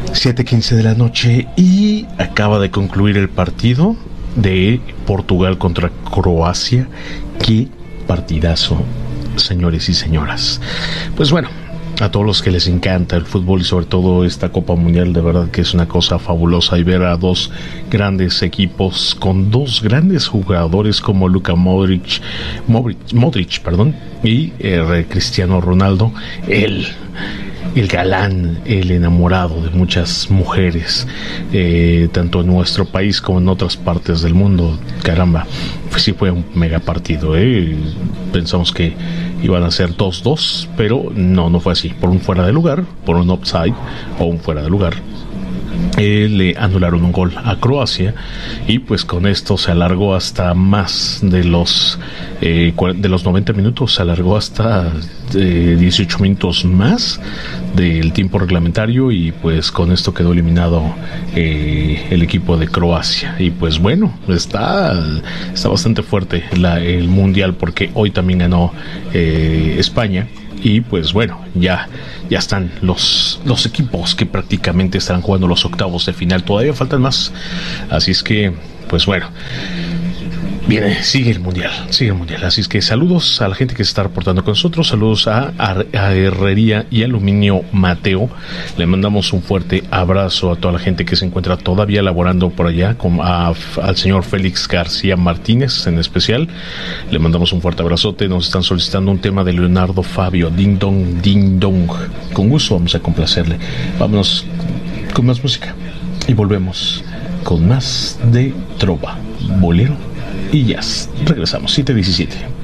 7:15 de la noche y acaba de concluir el partido de Portugal contra Croacia. ¡Qué partidazo, señores y señoras! Pues bueno, a todos los que les encanta el fútbol y sobre todo esta Copa Mundial, de verdad que es una cosa fabulosa, y ver a dos grandes equipos con dos grandes jugadores como Luka Modric, y Cristiano Ronaldo, el galán, el enamorado de muchas mujeres, tanto en nuestro país como en otras partes del mundo. Caramba, pues sí fue un mega partido, pensamos que iban a ser 2-2, pero no fue así. Por un fuera de lugar, por un offside o un fuera de lugar, le anularon un gol a Croacia, y pues con esto se alargó hasta más de los 90 minutos, se alargó hasta 18 minutos más del tiempo reglamentario, y pues con esto quedó eliminado el equipo de Croacia. Y pues bueno, está bastante fuerte el mundial, porque hoy también ganó España. Y pues bueno, ya están los equipos que prácticamente estarán jugando los octavos de final. Todavía faltan más, así es que pues bueno, sigue el mundial. Así es que saludos a la gente que se está reportando con nosotros. Saludos a Herrería y Aluminio Mateo. Le mandamos un fuerte abrazo a toda la gente que se encuentra todavía laborando por allá, como al señor Félix García Martínez en especial. Le mandamos un fuerte abrazote. Nos están solicitando un tema de Leonardo Fabio, Ding Dong, Ding Dong. Con gusto vamos a complacerle. Vámonos con más música y volvemos con más de trova, bolero y jazz. Regresamos, 7:17.